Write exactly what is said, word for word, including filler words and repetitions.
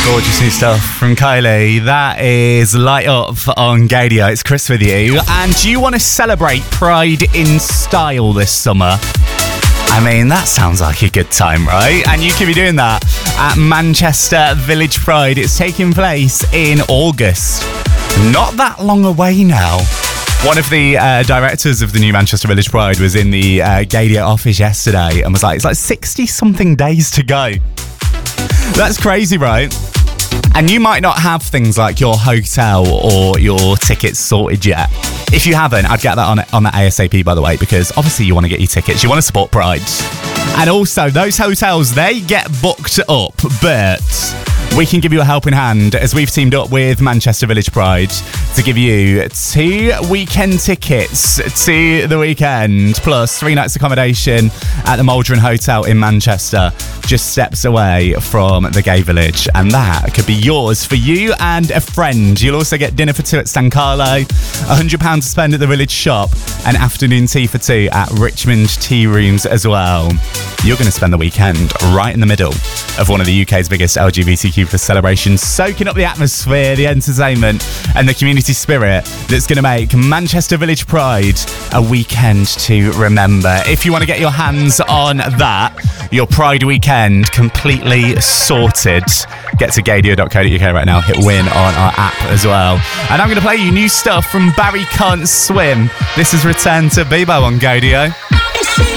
Gorgeous new stuff from Kylie. That is Light Up on Gadio. It's Chris with you. And do you want to celebrate Pride in style this summer? I mean, that sounds like a good time, right? And you can be doing that at Manchester Village Pride. It's taking place in August. Not that long away now. One of the uh, directors of the new Manchester Village Pride was in the uh, Gadio office yesterday and was like, it's like sixty-something days to go. That's crazy, right? And you might not have things like your hotel or your tickets sorted yet. If you haven't, I'd get that on on the ASAP, by the way, because obviously you want to get your tickets. You want to support Pride. And also, those hotels, they get booked up, but we can give you a helping hand as we've teamed up with Manchester Village Pride to give you two weekend tickets to the weekend, plus three nights accommodation at the Maldron Hotel in Manchester, just steps away from the Gay Village. And that could be yours for you and a friend. You'll also get dinner for two at San Carlo, one hundred pounds to spend at the Village Shop, and afternoon tea for two at Richmond Tea Rooms as well. You're going to spend the weekend right in the middle of one of the U K's biggest L G B T Q plus celebrations, soaking up the atmosphere, the entertainment, and the community spirit that's going to make Manchester Village Pride a weekend to remember. If you want to get your hands on that, your Pride weekend completely sorted, get to gadio dot co dot uk right now, hit win on our app as well. And I'm going to play you new stuff from Barry Can't Swim. This is Return to Bebo on Gadio.